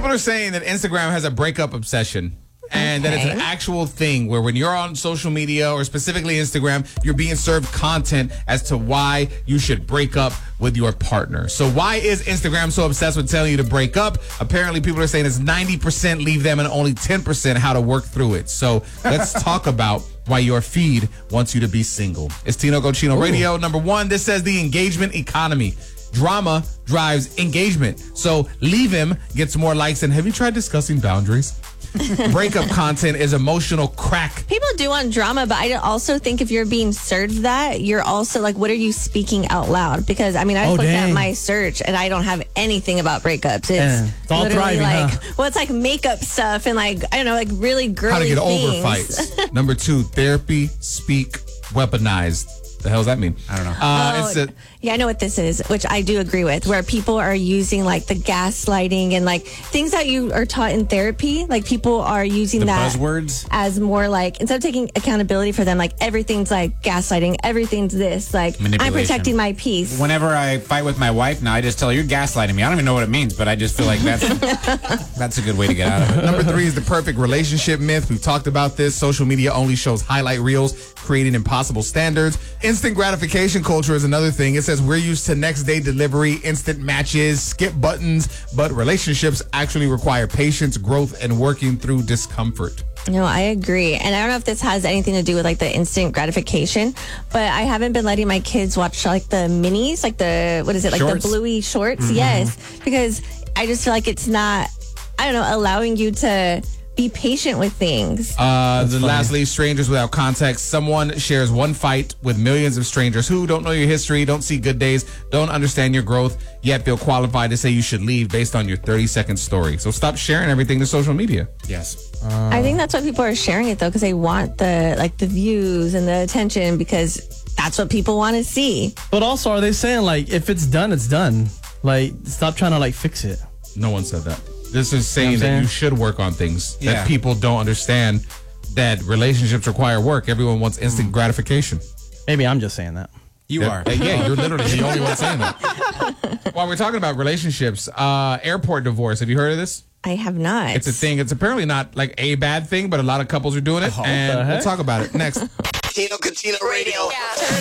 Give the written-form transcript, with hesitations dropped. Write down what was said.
People are saying that Instagram has a breakup obsession. And that it's an actual thing where when you're on social media or specifically Instagram, you're being served content as to why you should break up with your partner. So why is Instagram so obsessed with telling you to break up? Apparently, people are saying it's 90% leave them and only 10% how to work through it. So let's talk about why your feed wants you to be single. It's Tino Cochino Radio. Number one, this says the engagement economy. Drama drives engagement. So leave him gets more likes. And have you tried discussing boundaries? Breakup content is emotional crack. People do want drama, but I also think if you're being served that, you're also like, what are you speaking out loud? Because, I mean, I looked at my search and I don't have anything about breakups. It's all literally thriving, well, it's like makeup stuff and like, I don't know, like really girly How to get things. over fights. Number two, therapy, speak, weaponized. The hell does that mean? I don't know. Yeah, I know what this is, which I do agree with, where people are using like the gaslighting and like things that you are taught in therapy. Like people are using The that buzzwords? as more like, instead of taking accountability for them, like everything's like gaslighting, everything's this, like I'm Manipulation. protecting my peace. Whenever I fight with my wife now, I just tell her, you're gaslighting me. I don't even know what it means, but I just feel like that's a good way to get out of it. Number three is the perfect relationship myth. We've talked about this. Social media only shows highlight reels, creating impossible standards. Instant gratification culture is another thing. It says we're used to next day delivery, instant matches, skip buttons, but relationships actually require patience, growth, and working through discomfort. No, I agree. And I don't know if this has anything to do with like the instant gratification, but I haven't been letting my kids watch like the minis, like the, what is it, like Shorts? the bluey shorts. Yes, because I just feel like it's not, I don't know, allowing you to be patient with things. Lastly, strangers without context. Someone shares one fight with millions of strangers who don't know your history, don't see good days, don't understand your growth, yet feel qualified to say you should leave based on your 30-second story. So stop sharing everything to social media. Yes. I think that's why people are sharing it though, because they want the views and the attention, because that's what people want to see. But also, are they saying like, if it's done, it's done? Like, stop trying to like fix it. No one said that. This is saying that you should work on things that people don't understand, that relationships require work. Everyone wants instant gratification. Maybe I'm just saying that. You are. Yeah, you're literally the only one saying that. While we're talking about relationships, airport divorce. Have you heard of this? I have not. It's a thing. It's apparently not like a bad thing, but a lot of couples are doing it. And we'll talk about it next. Tino Cochino Radio.